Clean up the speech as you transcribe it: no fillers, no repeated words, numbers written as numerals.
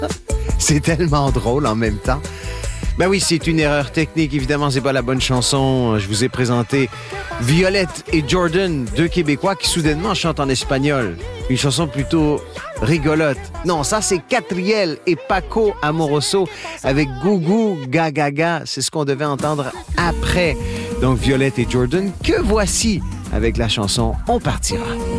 C'est tellement drôle en même temps. Ben oui, c'est une erreur technique. Évidemment, c'est pas la bonne chanson. Je vous ai présenté Violette et Jordan, deux Québécois qui soudainement chantent en espagnol. Une chanson plutôt rigolote. Non, ça, c'est Catriel et Paco Amoroso avec Gougou Gagaga. C'est ce qu'on devait entendre après. Donc, Violette et Jordan, que voici avec la chanson On partira.